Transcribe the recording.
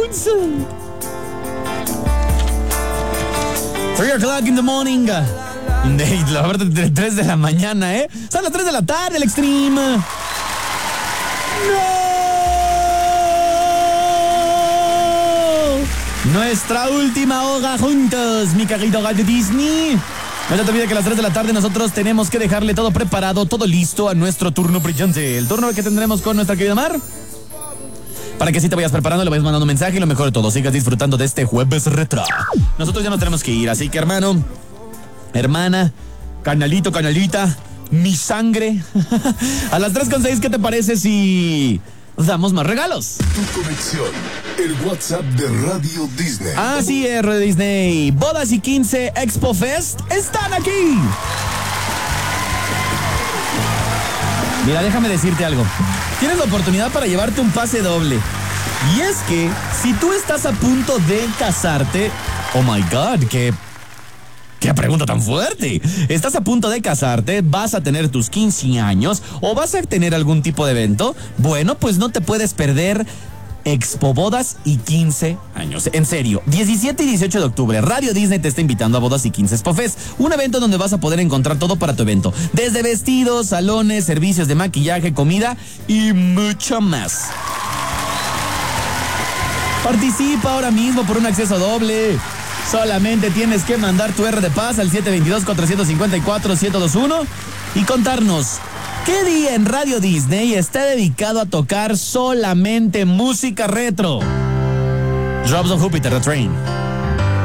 clouds. 3 o'clock in the morning. La verdad, 3 de la mañana, ¿eh? Son las 3 de la tarde, el Extreme. ¡No! Nuestra última hora juntos, mi querido Radio Disney. No se te olvide que a las 3 de la tarde nosotros tenemos que dejarle todo preparado, todo listo a nuestro turno brillante. El turno que tendremos con nuestra querida Mar. Para que así te vayas preparando, le vayas mandando un mensaje y lo mejor de todo, sigas disfrutando de este jueves retro. Nosotros ya nos tenemos que ir, así que hermano, hermana, canalito, canalita, mi sangre. A las 3:06, ¿qué te parece si damos más regalos? Tu conexión, el WhatsApp de Radio Disney. Así es, Radio Disney. Bodas y 15 Expo Fest están aquí. Mira, déjame decirte algo. Tienes la oportunidad para llevarte un pase doble. Y es que, si tú estás a punto de casarte... Oh my God, qué pregunta tan fuerte. Estás a punto de casarte, vas a tener tus 15 años o vas a tener algún tipo de evento. Bueno, pues no te puedes perder Expo Bodas y 15 años. En serio, 17 y 18 de octubre, Radio Disney te está invitando a Bodas y 15 Expo Fest, un evento donde vas a poder encontrar todo para tu evento, desde vestidos, salones, servicios de maquillaje, comida y mucho más. Participa ahora mismo por un acceso doble. Solamente tienes que mandar tu R de paz al 722-454-1021 y contarnos qué día en Radio Disney está dedicado a tocar solamente música retro. Drops on Jupiter, The Train.